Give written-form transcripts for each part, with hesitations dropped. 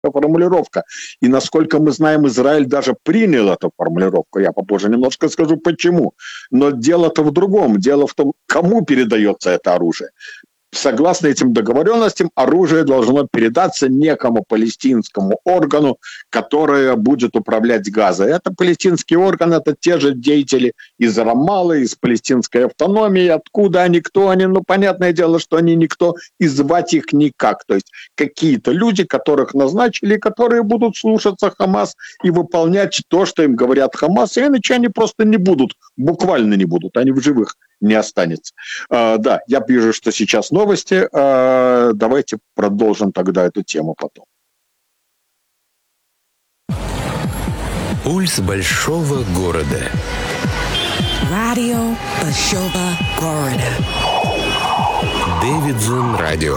формулировка. И, насколько мы знаем, Израиль даже принял эту формулировку. Я попозже немножко скажу, почему. Но дело-то в другом. Дело в том, кому передается это оружие. Согласно этим договоренностям, оружие должно передаться некому палестинскому органу, который будет управлять Газой. Это палестинский орган, это те же деятели из Рамаллы, из палестинской автономии. Откуда они, кто они? Ну, понятное дело, что они никто, и звать их никак. То есть какие-то люди, которых назначили, которые будут слушаться Хамас и выполнять то, что им говорят Хамас, и иначе они просто не будут, буквально не будут, они в живых не останется. Да, я вижу, что сейчас новости. Давайте продолжим тогда эту тему потом. Пульс большого города. Радио большого города. Дэвидсон Радио.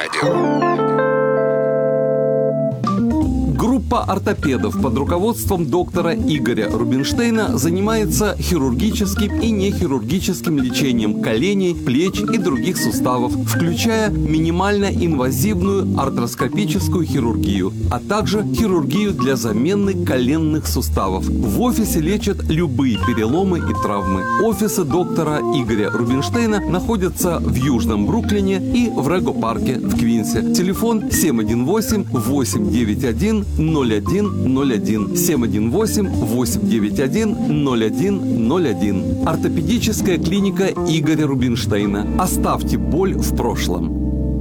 Группа ортопедов под руководством доктора Игоря Рубинштейна занимается хирургическим и нехирургическим лечением коленей, плеч и других суставов, включая минимально инвазивную артроскопическую хирургию, а также хирургию для замены коленных суставов. В офисе лечат любые переломы и травмы. Офисы доктора Игоря Рубинштейна находятся в Южном Бруклине и в Рего-парке в Квинсе. Телефон 718-891-0101, 718-891-0101. Ортопедическая клиника Игоря Рубинштейна. Оставьте боль в прошлом.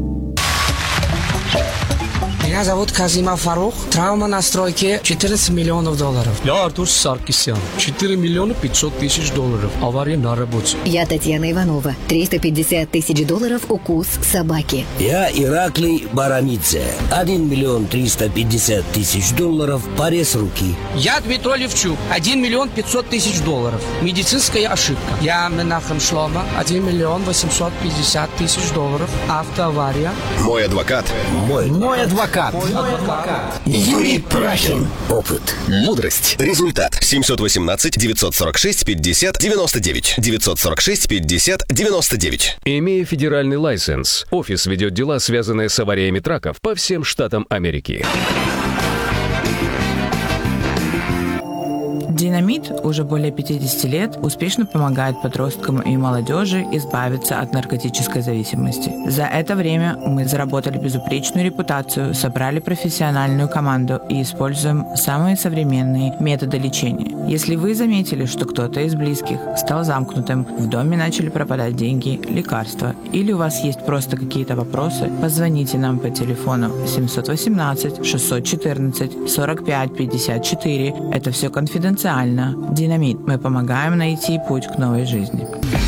Меня зовут Казимов Фарух. Травма на стройке $14 миллионов. Я Артур Саркисян. 4 миллиона 500 тысяч долларов. Авария на работе. Я Татьяна Иванова. $350 тысяч укус собаки. Я Ираклий Барамидзе. 1 миллион 350 тысяч долларов. Порез руки. Я Дмитрий Левчук. 1 миллион 500 тысяч долларов. Медицинская ошибка. Я Менахем Шлома. 1 миллион 850 тысяч долларов. Автоавария. Мой адвокат. Мой адвокат. Юрий Прахин. Опыт. Мудрость. Результат. 718-946-50-99. 946-50-99. Имея федеральный лайсенс, офис ведет дела, связанные с авариями траков по всем штатам Америки. Динамит уже более 50 лет успешно помогает подросткам и молодежи избавиться от наркотической зависимости. За это время мы заработали безупречную репутацию, собрали профессиональную команду и используем самые современные методы лечения. Если вы заметили, что кто-то из близких стал замкнутым, в доме начали пропадать деньги, лекарства, или у вас есть просто какие-то вопросы, позвоните нам по телефону 718-614-45-54. Это все конфиденциально. Динамит. Мы помогаем найти путь к новой жизни.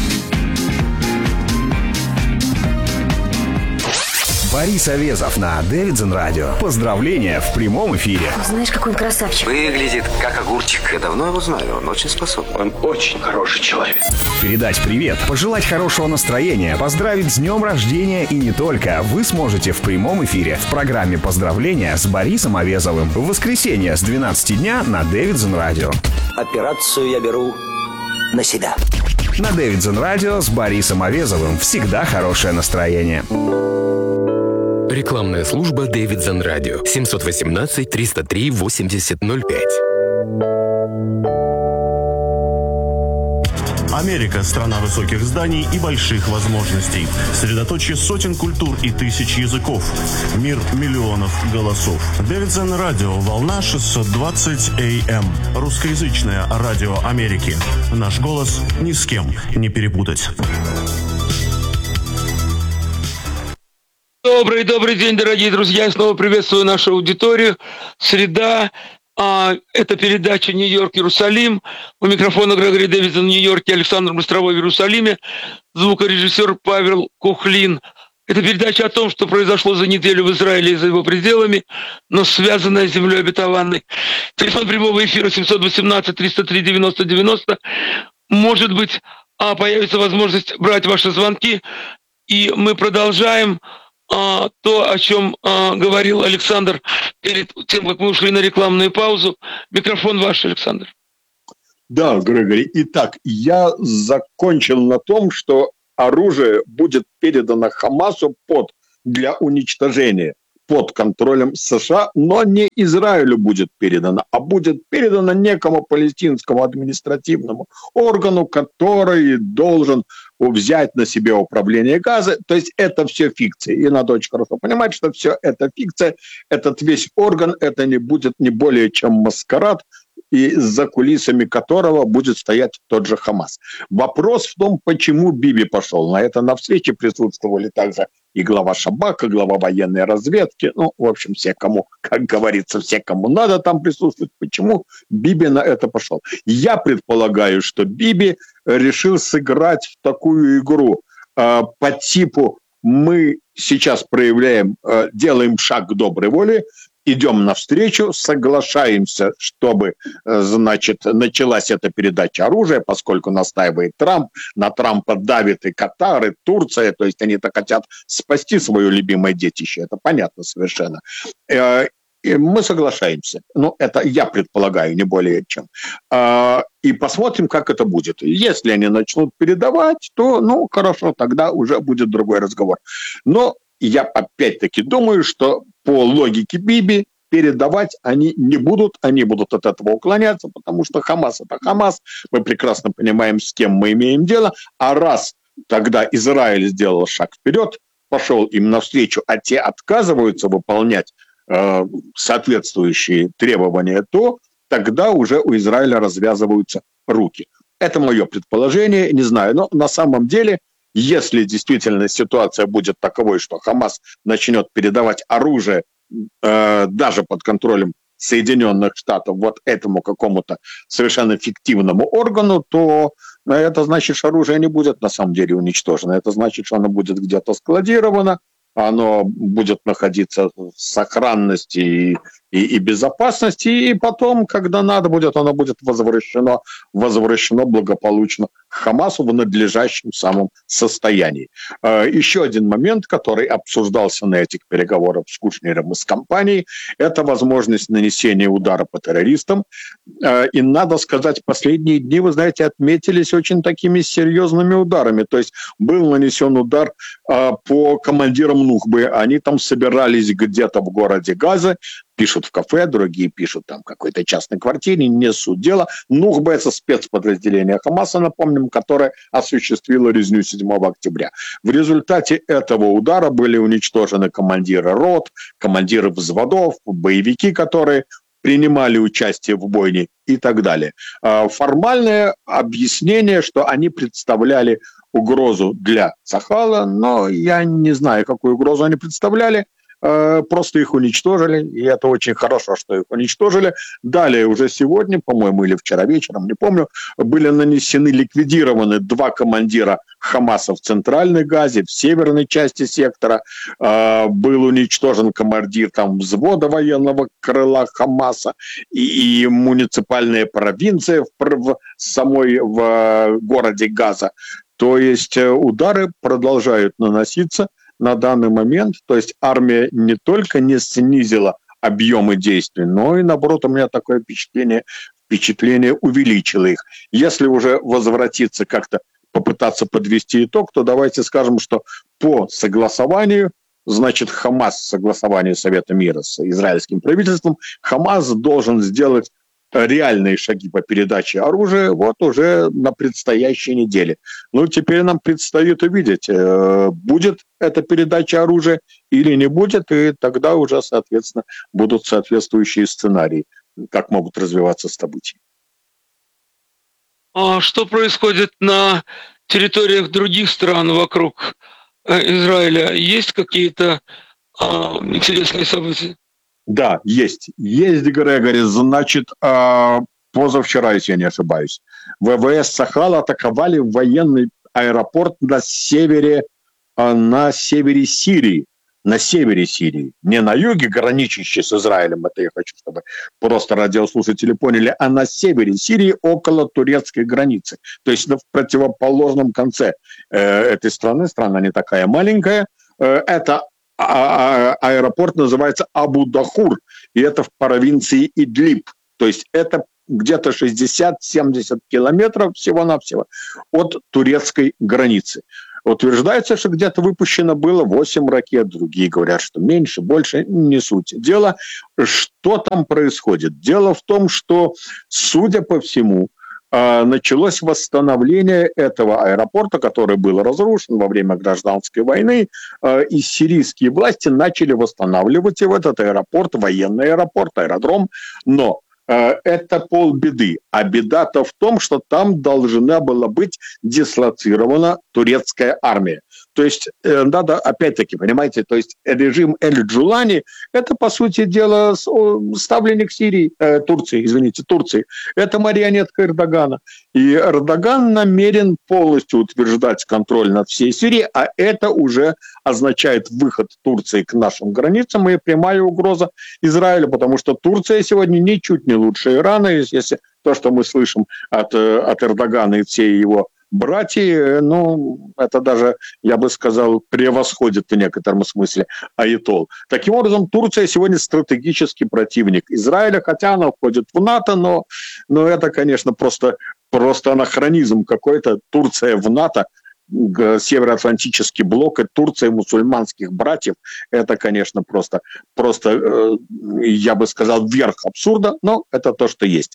Борис Овезов на Дэвидсон Радио. Поздравления в прямом эфире. Знаешь, какой он красавчик. Выглядит как огурчик. Я давно его знаю, он очень способен. Он очень хороший человек. Передать привет, пожелать хорошего настроения, поздравить с днем рождения и не только вы сможете в прямом эфире в программе «Поздравления» с Борисом Овезовым в воскресенье с 12 дня на Дэвидсон Радио. Операцию я беру на себя. На Дэвидсон Радио с Борисом Овезовым всегда хорошее настроение. Рекламная служба Дэвидсон Радио. 718-303-8005. Америка – страна высоких зданий и больших возможностей. Средоточие сотен культур и тысяч языков. Мир миллионов голосов. Дэвидсон Радио. Волна 620 АМ. Русскоязычное радио Америки. Наш голос ни с кем не перепутать. Добрый день, дорогие друзья. Я снова приветствую нашу аудиторию. Среда. Это передача «Нью-Йорк-Иерусалим». У микрофона Грегори Дэвидсон в Нью-Йорке, Александр Быстровой в Иерусалиме. Звукорежиссер Павел Кухлин. Это передача о том, что произошло за неделю в Израиле и за его пределами, но связанная с землей обетованной. Телефон прямого эфира 718-303-90-90. Может быть, появится возможность брать ваши звонки. И мы продолжаем то, о чем говорил Александр перед тем, как мы ушли на рекламную паузу. Микрофон ваш, Александр. Да, Грегори. Итак, я закончил на том, что оружие будет передано Хамасу для уничтожения. под контролем США, но не Израилю будет передано, а будет передано некому палестинскому административному органу, который должен взять на себя управление Газой. То есть это все фикция. И надо очень хорошо понимать, что все это фикция, этот весь орган, это не будет не более чем маскарад, и за кулисами которого будет стоять тот же Хамас. Вопрос в том, почему Биби пошел. На встрече присутствовали также и глава Шабака, глава военной разведки, в общем, все, кому, как говорится, все, кому надо, там присутствуют. Почему Биби на это пошел? Я предполагаю, что Биби решил сыграть в такую игру по типу мы сейчас делаем шаг к доброй воле, идем навстречу, соглашаемся, чтобы, началась эта передача оружия, поскольку настаивает Трамп, на Трампа давит и Катар, и Турция, то есть они-то хотят спасти свое любимое детище, это понятно совершенно. И мы соглашаемся. Это я предполагаю, не более чем. И посмотрим, как это будет. Если они начнут передавать, то, хорошо, тогда уже будет другой разговор. Но я опять-таки думаю, что по логике Биби передавать они не будут, они будут от этого уклоняться, потому что Хамас – это Хамас, мы прекрасно понимаем, с кем мы имеем дело, а раз тогда Израиль сделал шаг вперед, пошел им навстречу, а те отказываются выполнять соответствующие требования, то тогда уже у Израиля развязываются руки. Это мое предположение, не знаю, но на самом деле, если действительно ситуация будет таковой, что Хамас начнет передавать оружие даже под контролем Соединенных Штатов вот этому какому-то совершенно фиктивному органу, то это значит, что оружие не будет на самом деле уничтожено. Это значит, что оно будет где-то складировано, оно будет находиться в сохранности и безопасности, и потом, когда надо будет, оно будет возвращено благополучно к Хамасу в надлежащем самом состоянии. Еще один момент, который обсуждался на этих переговорах с Кушнером и с компанией, это возможность нанесения удара по террористам. И надо сказать, последние дни, вы знаете, отметились очень такими серьезными ударами. То есть был нанесен удар по командирам Нухбы. Они там собирались где-то в городе Газа, пишут в кафе, другие пишут там в какой-то частной квартире, не суть дела. Нухба – это спецподразделение Хамаса, напомним, которое осуществило резню 7 октября. В результате этого удара были уничтожены командиры рот, командиры взводов, боевики, которые принимали участие в бойне и так далее. Формальное объяснение, что они представляли угрозу для Цахала, но я не знаю, какую угрозу они представляли. Просто их уничтожили, и это очень хорошо, что их уничтожили. Далее уже сегодня, по-моему, или вчера вечером, не помню, были ликвидированы 2 командира Хамаса в центральной Газе, в северной части сектора. Был уничтожен командир взвода военного крыла Хамаса и муниципальная провинция в городе Газа. То есть удары продолжают наноситься на данный момент, то есть армия не только не снизила объемы действий, но и, наоборот, у меня такое впечатление увеличило их. Если уже возвратиться как-то, попытаться подвести итог, то давайте скажем, что по согласованию, значит, Хамас, согласованию Совета мира с израильским правительством, Хамас должен сделать реальные шаги по передаче оружия вот уже на предстоящей неделе. Теперь нам предстоит увидеть, будет эта передача оружия или не будет, и тогда уже, соответственно, будут соответствующие сценарии, как могут развиваться события. А что происходит на территориях других стран вокруг Израиля? Есть какие-то интересные события? Да, есть. Есть, Грегори. Значит, позавчера, если я не ошибаюсь, ВВС Цахала атаковали военный аэропорт на севере Сирии. На севере Сирии. Не на юге, граничащей с Израилем, это я хочу, чтобы просто радиослушатели поняли, а на севере Сирии, около турецкой границы. То есть в противоположном конце этой страны. Страна не такая маленькая. Это аэропорт называется Абу-Дахур, и это в провинции Идлиб. То есть это где-то 60-70 километров всего-навсего от турецкой границы. Утверждается, что где-то выпущено было 8 ракет, другие говорят, что меньше, больше, не суть. Дело, что там происходит? Дело в том, что, судя по всему, началось восстановление этого аэропорта, который был разрушен во время гражданской войны, и сирийские власти начали восстанавливать его, этот аэропорт, военный аэропорт, аэродром, но это полбеды. А беда-то в том, что там должна была быть дислоцирована турецкая армия. То есть, надо, опять-таки, понимаете, то есть режим Эль-Джулани – это, по сути дела, ставленник Турции. Это марионетка Эрдогана. И Эрдоган намерен полностью утверждать контроль над всей Сирией, а это уже означает выход Турции к нашим границам и прямая угроза Израилю, потому что Турция сегодня ничуть не лучше Ирана, если то, что мы слышим от Эрдогана и всей его братья, ну, это даже, я бы сказал, превосходит в некотором смысле Аятол. Таким образом, Турция сегодня стратегический противник Израиля, хотя она входит в НАТО, но это, конечно, просто анахронизм какой-то. Турция в НАТО, Североатлантический блок и Турция мусульманских братьев, это, конечно, просто я бы сказал, верх абсурда, но это то, что есть.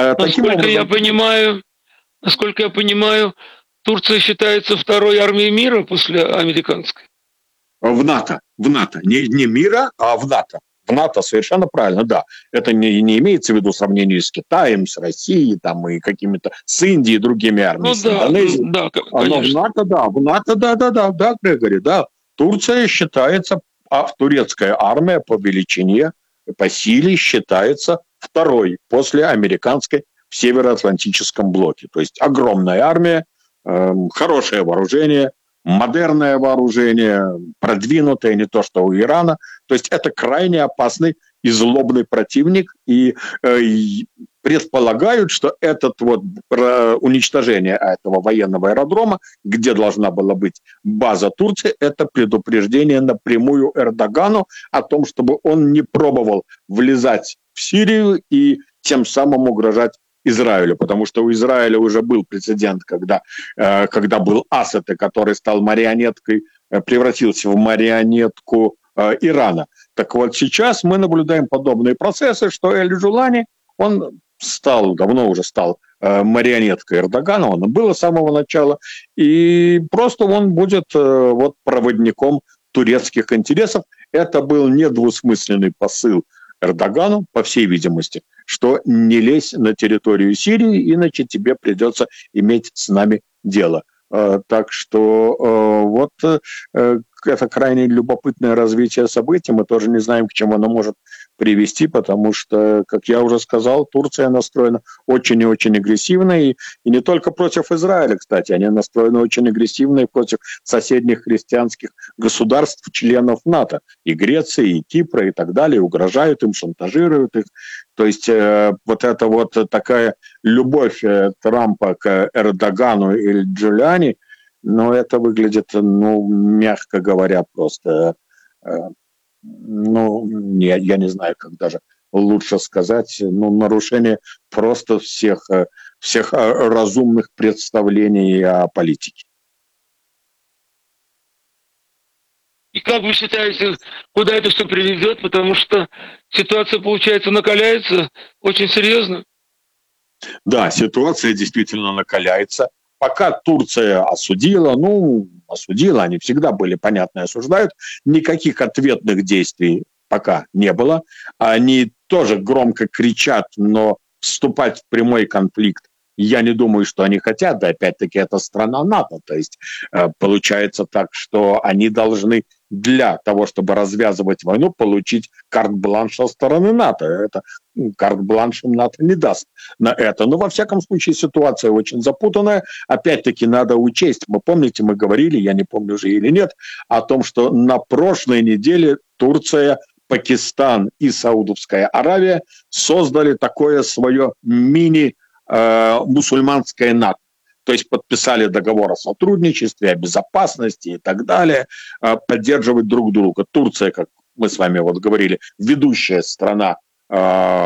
Насколько я понимаю, Турция считается второй армией мира после американской. В НАТО. Не мира, а в НАТО. В НАТО совершенно правильно, да. Это не имеется в виду сравнение с Китаем, с Россией, там, и какими-то с Индией и другими армиями, с Индонезией. Да, конечно. В НАТО, да, Грегори, да. Турция считается, турецкая армия по величине, по силе считается второй после американской в Североатлантическом блоке. То есть огромная армия, хорошее вооружение, модерное вооружение, продвинутое, не то что у Ирана. То есть это крайне опасный и злобный противник. И предполагают, что это уничтожение этого военного аэродрома, где должна была быть база Турции, это предупреждение напрямую Эрдогану о том, чтобы он не пробовал влезать в Сирию и тем самым угрожать Израилю, потому что у Израиля уже был прецедент, когда был Асад, который стал марионеткой, превратился в марионетку Ирана. Так вот, сейчас мы наблюдаем подобные процессы, что Эль-Джулани, он давно уже стал марионеткой Эрдогана, он был с самого начала, и просто он будет проводником турецких интересов. Это был недвусмысленный посыл Эрдогану, по всей видимости, что не лезь на территорию Сирии, иначе тебе придется иметь с нами дело. Так что это крайне любопытное развитие событий. Мы тоже не знаем, к чему оно может привести, потому что, как я уже сказал, Турция настроена очень и очень агрессивно, и не только против Израиля, кстати, они настроены очень агрессивно и против соседних христианских государств, членов НАТО, и Греции, и Кипра, и так далее, угрожают им, шантажируют их. То есть такая любовь Трампа к Эрдогану и Джулиани, но это выглядит, мягко говоря, просто, я не знаю, как даже лучше сказать, нарушение просто всех разумных представлений о политике. И как вы считаете, куда это все приведет? Потому что ситуация, получается, накаляется очень серьезно. Да, ситуация действительно накаляется. Пока Турция осудила, они всегда были, понятно, осуждают, никаких ответных действий пока не было. Они тоже громко кричат, но вступать в прямой конфликт, я не думаю, что они хотят, да, опять-таки, это страна НАТО, то есть получается так, что они должны для того, чтобы развязывать войну, получить карт-бланш со стороны НАТО. Это карт-бланш им НАТО не даст на это. Но, во всяком случае, ситуация очень запутанная. Опять-таки, надо учесть, помните, мы говорили, я не помню уже или нет, о том, что на прошлой неделе Турция, Пакистан и Саудовская Аравия создали такое свое муссульманское НАТО. То есть подписали договор о сотрудничестве, о безопасности и так далее, поддерживать друг друга. Турция, как мы с вами говорили, ведущая страна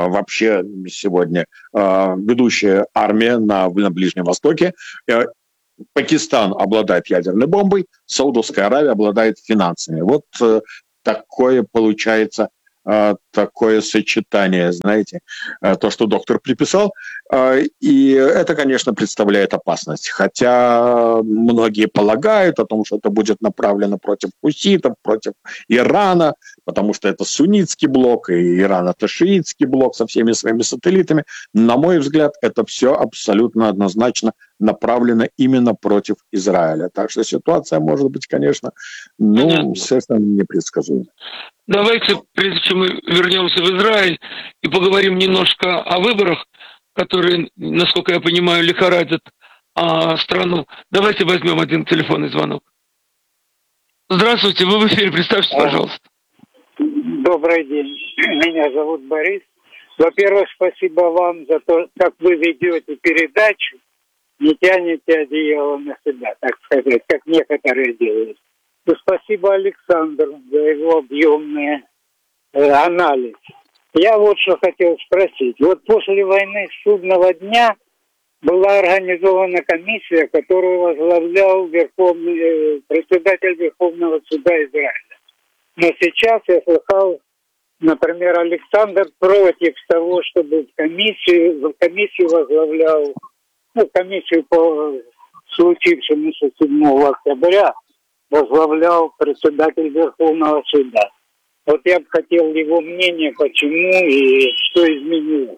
вообще сегодня, ведущая армия на Ближнем Востоке. Пакистан обладает ядерной бомбой, Саудовская Аравия обладает финансами. Вот такое получается, такое сочетание, знаете, то, что доктор приписал. И это, конечно, представляет опасность. Хотя многие полагают о том, что это будет направлено против хуситов, против Ирана, потому что это суннитский блок, и Иран это шиитский блок со всеми своими сателлитами. На мой взгляд, это все абсолютно однозначно направлено именно против Израиля. Так что ситуация может быть, конечно, совершенно непредсказуема. Давайте, прежде чем мы вернемся в Израиль и поговорим немножко о выборах, которые, насколько я понимаю, лихорадят страну, давайте возьмем один телефонный звонок. Здравствуйте, вы в эфире, представьтесь, пожалуйста. Добрый день, меня зовут Борис. Во-первых, спасибо вам за то, как вы ведете передачу, не тянете одеяло на себя, так сказать, как некоторые делают. И спасибо Александру за его объемный анализ. Я вот что хотел спросить. Вот после войны Судного дня была организована комиссия, которую возглавлял председатель Верховного суда Израиля. Но сейчас я слыхал, например, Александр против того, чтобы комиссию возглавлял, комиссию по случившемуся 7 октября возглавлял председатель Верховного суда. Вот я бы хотел его мнение, почему и что изменилось.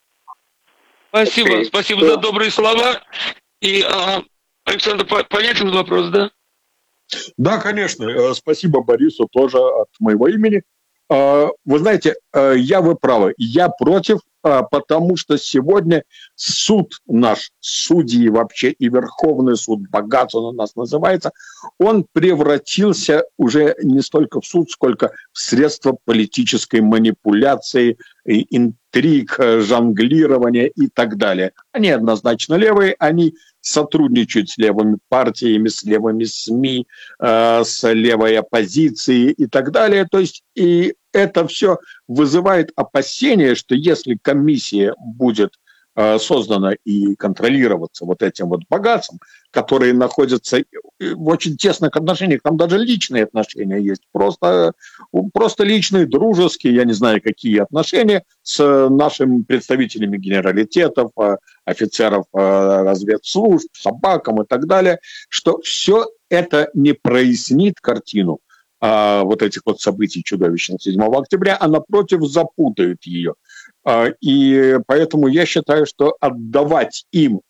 Спасибо за добрые слова. И, Александр, понятен вопрос, да? Да, конечно. Спасибо Борису тоже от моего имени. Вы знаете, вы правы. Я против, потому что сегодня суд наш, судьи вообще и Верховный суд, богат он у нас называется, он превратился уже не столько в суд, сколько в средство политической манипуляции, интриг, жонглирования и так далее. Они однозначно левые, они сотрудничают с левыми партиями, с левыми СМИ, с левой оппозицией и так далее. То есть и это все вызывает опасения, что если комиссия будет создана и контролироваться вот этим вот богатством, которые находятся в очень тесных отношениях, там даже личные отношения есть, просто личные, дружеские, я не знаю, какие отношения с нашими представителями генералитетов, офицеров разведслужб, собакам и так далее, что все это не прояснит картину вот этих вот событий чудовищных 7 октября, а напротив запутает ее. И поэтому я считаю, что отдавать им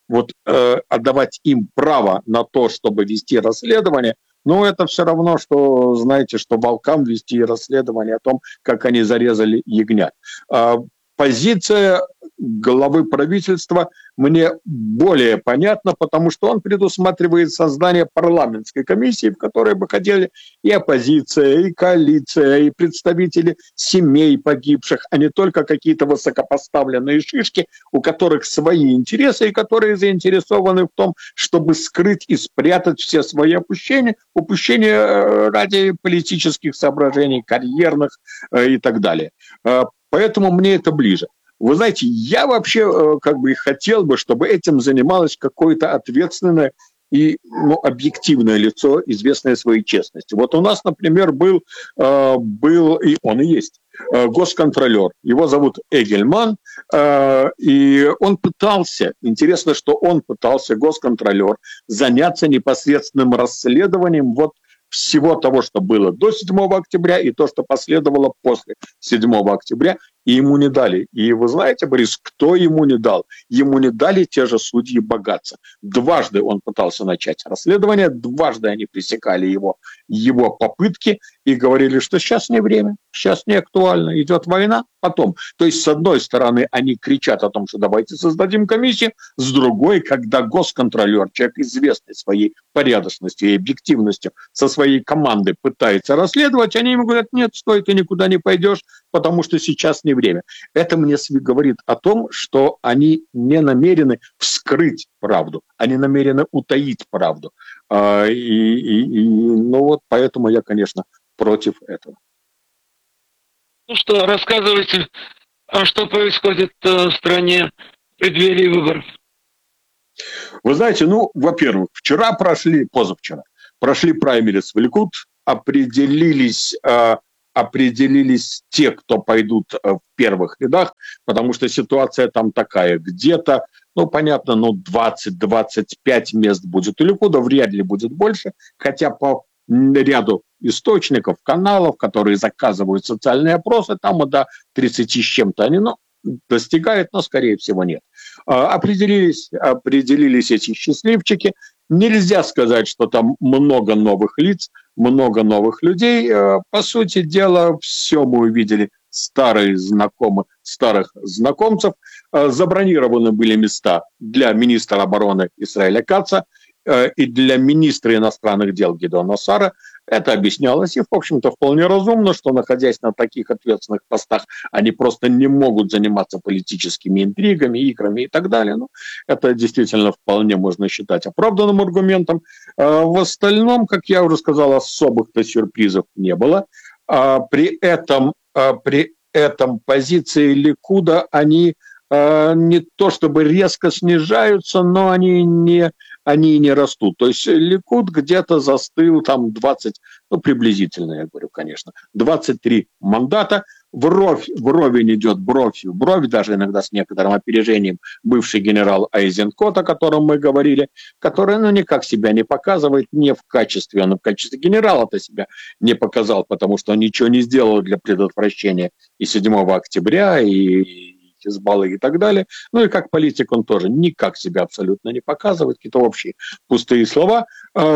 право на то, чтобы вести расследование, это все равно, что, знаете, что волкам вести расследование о том, как они зарезали ягнят. Позиция главы правительства мне более понятна, потому что он предусматривает создание парламентской комиссии, в которой бы ходили и оппозиция, и коалиция, и представители семей погибших, а не только какие-то высокопоставленные шишки, у которых свои интересы и которые заинтересованы в том, чтобы скрыть и спрятать все свои упущения ради политических соображений, карьерных и так далее. Поэтому мне это ближе. Вы знаете, я вообще хотел бы, чтобы этим занималось какое-то ответственное и объективное лицо, известное своей честностью. Вот у нас, например, был и он и есть, госконтролер. Его зовут Эгельман, и он пытался, интересно, что он пытался, госконтролер, заняться непосредственным расследованием всего того, что было до 7 октября и то, что последовало после 7 октября, и ему не дали. И вы знаете, Борис, кто ему не дал? Ему не дали те же судьи богатца. Дважды он пытался начать расследование, дважды они пресекали его попытки и говорили, что сейчас не время, сейчас не актуально, идет война, потом. То есть, с одной стороны, они кричат о том, что давайте создадим комиссию, с другой, когда госконтролер, человек известный своей порядочностью и объективностью, со своей командой пытается расследовать, они ему говорят, нет, стой, ты никуда не пойдешь, потому что сейчас не время. Это мне говорит о том, что они не намерены вскрыть правду, они намерены утаить правду. Поэтому я, конечно, против этого. Ну что, рассказывайте, что происходит в стране в преддверии выборов. Вы знаете, во-первых, позавчера прошли праймерис в Ликуд, определились те, кто пойдут в первых рядах, потому что ситуация там такая, где-то, понятно, 20-25 мест будет у Ликуда, вряд ли будет больше, хотя по ряду источников, каналов, которые заказывают социальные опросы, там до 30 с чем-то они, достигают, но, скорее всего, нет. Определились эти счастливчики. Нельзя сказать, что там много новых лиц, много новых людей. По сути дела, все мы увидели старых знакомцев. Забронированы были места для министра обороны Исраэля Каца и для министра иностранных дел Гидеона Сара. Это объяснялось, и, в общем-то, вполне разумно, что, находясь на таких ответственных постах, они просто не могут заниматься политическими интригами, играми и так далее. Это действительно вполне можно считать оправданным аргументом. В остальном, как я уже сказал, особых-то сюрпризов не было. При этом позиции Ликуда, они не то чтобы резко снижаются, но они не растут. То есть Ликуд где-то застыл там 20, приблизительно, я говорю, конечно, 23 мандата. Вровень идет бровь в бровь, даже иногда с некоторым опережением, бывший генерал Айзенкот, о котором мы говорили, который никак себя не показывает, не в качестве, он в качестве генерала-то себя не показал, потому что он ничего не сделал для предотвращения и 7 октября, и Хизбаллы и так далее. И как политик он тоже никак себя абсолютно не показывает, какие-то общие пустые слова.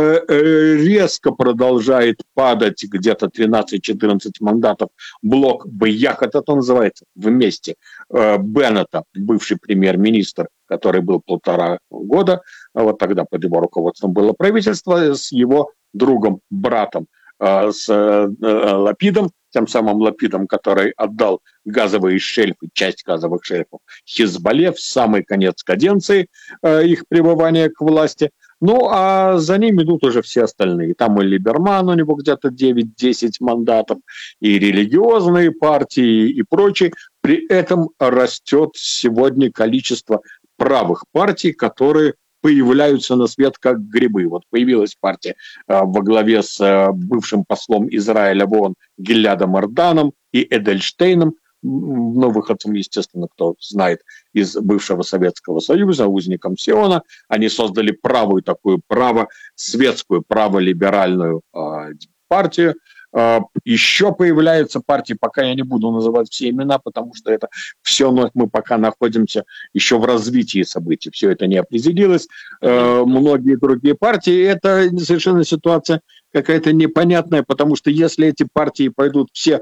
Резко продолжает падать где-то 13-14 мандатов блок Бьяхат, это называется, вместе Беннета, бывший премьер-министр, который был 1,5 года, вот тогда под его руководством было правительство, с его другом, братом, с Лапидом, тем самым Лапидом, который отдал газовые шельфы, часть газовых шельфов Хизбалле в самый конец каденции их пребывания к власти. А за ним идут уже все остальные. Там и Либерман, у него где-то 9-10 мандатов, и религиозные партии, и прочие. При этом растет сегодня количество правых партий, которые появляются на свет как грибы. Вот появилась партия во главе с бывшим послом Израиля в ООН Гилядом Арданом и Эдельштейном, выходцем, естественно, кто знает, из бывшего Советского Союза, узником Сиона. Они создали правую такую светскую, праволиберальную партию. Еще появляются партии, пока я не буду называть все имена, потому что это все, мы пока находимся еще в развитии событий, все это не определилось. Многие другие партии, это совершенно ситуация какая-то непонятная, потому что если эти партии пойдут все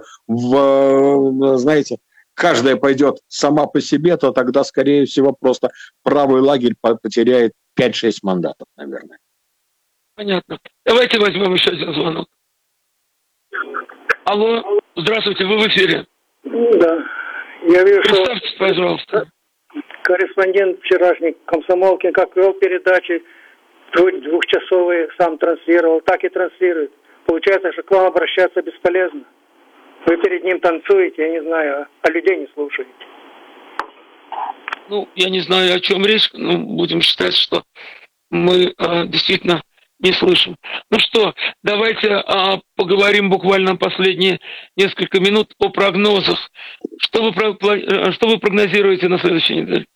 каждая пойдет сама по себе, то тогда, скорее всего, просто правый лагерь потеряет 5-6 мандатов, наверное. Понятно. Давайте возьмем еще один звонок. Алло, здравствуйте, вы в эфире. Да, я вижу, представьтесь, пожалуйста. Корреспондент вчерашний комсомолки, как вел передачи двухчасовые, сам транслировал, так и транслирует. Получается, что к вам обращаться бесполезно. Вы перед ним танцуете, я не знаю, а людей не слушаете. Я не знаю, о чем речь, будем считать, что мы действительно не слышим. Давайте поговорим буквально последние несколько минут о прогнозах. Что вы прогнозируете на следующей неделе?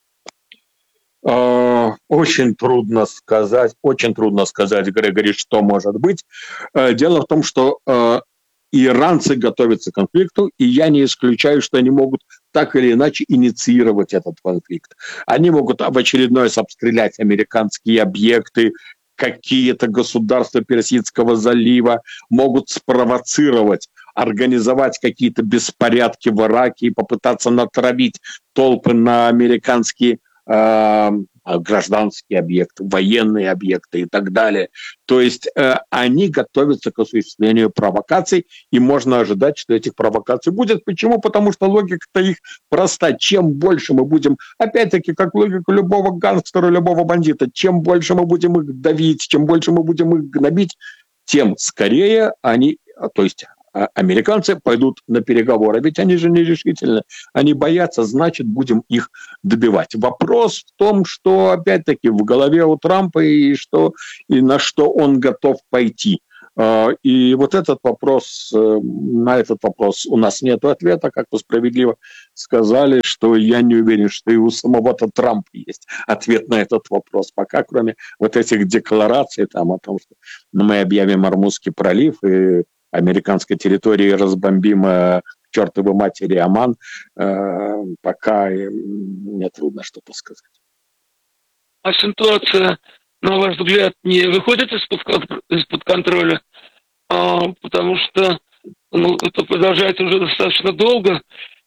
Очень трудно сказать, Григорий, что может быть. Дело в том, что иранцы готовятся к конфликту, и я не исключаю, что они могут так или иначе инициировать этот конфликт. Они могут в очередной раз обстрелять американские объекты, какие-то государства Персидского залива, могут спровоцировать, организовать какие-то беспорядки в Ираке и попытаться натравить толпы на американские гражданские объекты, военные объекты и так далее. То есть они готовятся к осуществлению провокаций, и можно ожидать, что этих провокаций будет. Почему? Потому что логика-то их проста. Чем больше мы будем, опять-таки, как логика любого гангстера, любого бандита, чем больше мы будем их давить, чем больше мы будем их гнобить, тем скорее они, то есть американцы пойдут на переговоры. Ведь они же нерешительны. Они боятся, значит, будем их добивать. Вопрос в том, что, опять-таки, в голове у Трампа и на что он готов пойти. И вот этот вопрос, на этот вопрос у нас нет ответа, как вы справедливо сказали, что я не уверен, что и у самого-то Трампа есть ответ на этот вопрос. Пока, кроме вот этих деклараций там, о том, что мы объявим Ормузский пролив и американской территории разбомбим к чертовой матери Оман, пока мне трудно что-то сказать. А ситуация, на ваш взгляд, не выходит из-под контроля, потому что это продолжается уже достаточно долго.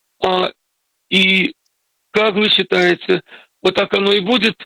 И как вы считаете, вот так оно и будет?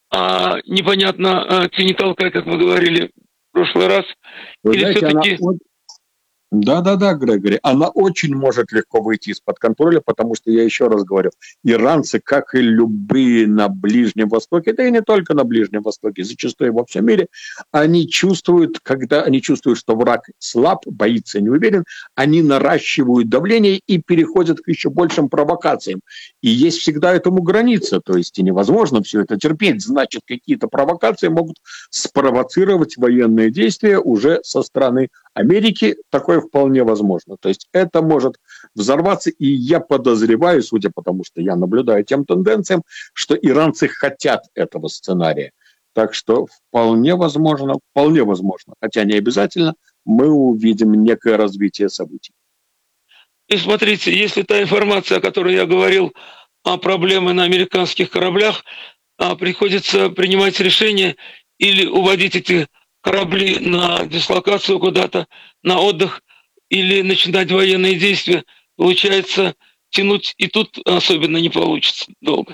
Непонятно, не толкай, как мы говорили в прошлый раз. Вы или знаете, все-таки... Да, Грегори, она очень может легко выйти из-под контроля, потому что, я еще раз говорю, иранцы, как и любые на Ближнем Востоке, да и не только на Ближнем Востоке, зачастую во всем мире, они чувствуют, что враг слаб, боится, не уверен, они наращивают давление и переходят к еще большим провокациям. И есть всегда этому граница, то есть и невозможно все это терпеть, значит, какие-то провокации могут спровоцировать военные действия уже со стороны Америки. Такое вполне возможно. То есть это может взорваться, и я подозреваю, судя по тому, что я наблюдаю тем тенденциям, что иранцы хотят этого сценария. Так что вполне возможно, хотя не обязательно, мы увидим некое развитие событий. И смотрите, если та информация, о которой я говорил, о проблемах на американских кораблях, приходится принимать решение или уводить эти корабли на дислокацию куда-то, на отдых, или начинать военные действия, получается, тянуть и тут особенно не получится долго.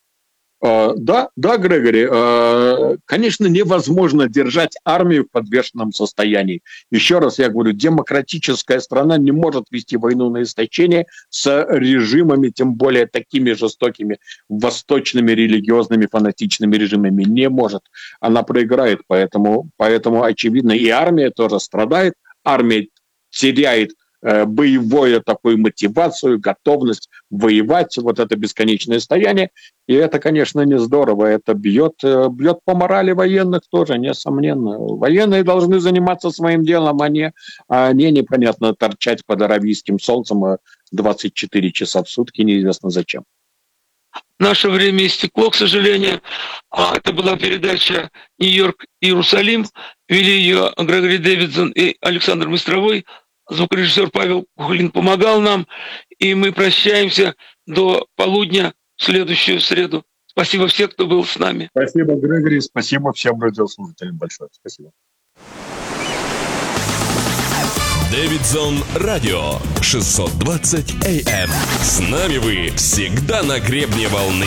Да, Грегори, конечно, невозможно держать армию в подвешенном состоянии. Еще раз я говорю, демократическая страна не может вести войну на истощение с режимами, тем более такими жестокими, восточными, религиозными, фанатичными режимами. Не может. Она проиграет, поэтому очевидно, и армия тоже страдает, армия теряет боевую такую мотивацию, готовность воевать, вот это бесконечное стояние. И это, конечно, не здорово. Это бьет по морали военных тоже, несомненно. Военные должны заниматься своим делом, а не непонятно торчать под аравийским солнцем 24 часа в сутки, неизвестно зачем. Наше время истекло, к сожалению. Это была передача «Нью-Йорк-Иерусалим». Вели ее Грегори Дэвидсон и Александр Быстровой. Звукорежиссер Павел Кухлин помогал нам, и мы прощаемся до полудня в следующую среду. Спасибо всем, кто был с нами. Спасибо, Грегори, спасибо всем радиослушателям большое. Спасибо. Дэвидсон Радио 620 AM. С нами вы всегда на гребне волны.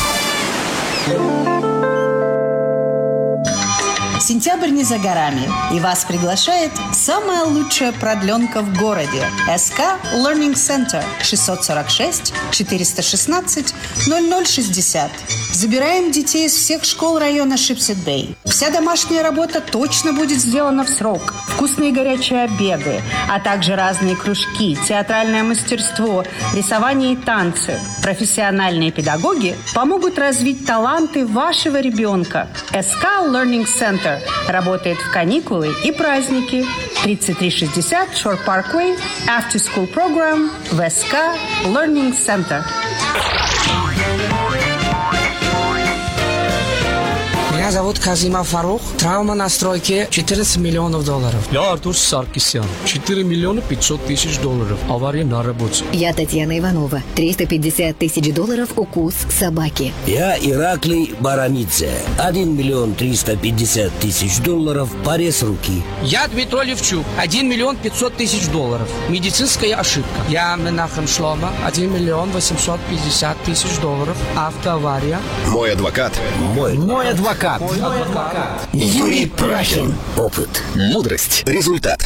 Сентябрь не за горами, и вас приглашает самая лучшая продленка в городе. СК Learning Center 646 416 0060. Забираем детей из всех школ района Шипсет-Бэй. Вся домашняя работа точно будет сделана в срок. Вкусные горячие обеды, а также разные кружки, театральное мастерство, рисование и танцы. Профессиональные педагоги помогут развить таланты вашего ребенка. СК Learning Center работает в каникулы и праздники. 3360 Shore Parkway, After School Program в СК Learning Center. Меня зовут Казима Фарух. Травма на стройке $14 миллионов. Я Артур Саркисян. $4 миллиона 500 тысяч. Авария на работе. Я Татьяна Иванова. $350 тысяч укус собаки. Я Ираклий Барамидзе. $1 миллион 350 тысяч порез руки. Я Дмитрий Левчук. $1 миллион 500 тысяч. Медицинская ошибка. Я Менахем Шлома. $1 миллион 850 тысяч. Автоавария. Мой адвокат. Мой адвокат. Юрий Прахин. Опыт. Мудрость. Результат.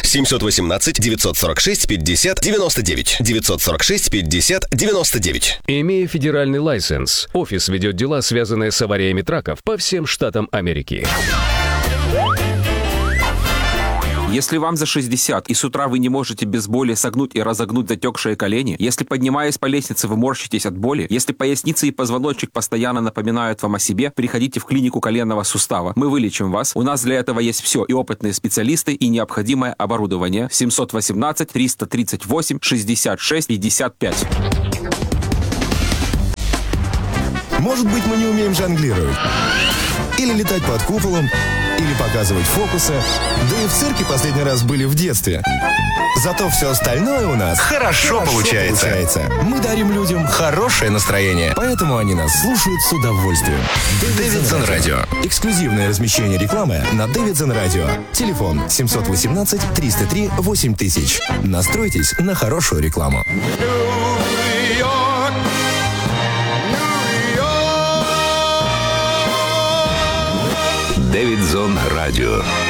718-946-50-99. 946-50-99. Имея федеральный лайсенс, офис ведет дела, связанные с авариями траков по всем штатам Америки. Если вам за 60 и с утра вы не можете без боли согнуть и разогнуть затекшие колени, если, поднимаясь по лестнице, вы морщитесь от боли, если поясница и позвоночник постоянно напоминают вам о себе, приходите в клинику коленного сустава. Мы вылечим вас. У нас для этого есть все: и опытные специалисты, и необходимое оборудование. 718 338 66 55. Может быть, мы не умеем жонглировать. Или летать под куполом, или показывать фокусы. Да и в цирке последний раз были в детстве. Зато все остальное у нас хорошо получается. Мы дарим людям хорошее настроение, поэтому они нас слушают с удовольствием. Дэвидсон Радио. Эксклюзивное размещение рекламы на Дэвидсон Радио. Телефон 718 303 8000. Настройтесь на хорошую рекламу. Дэвидсон Радио.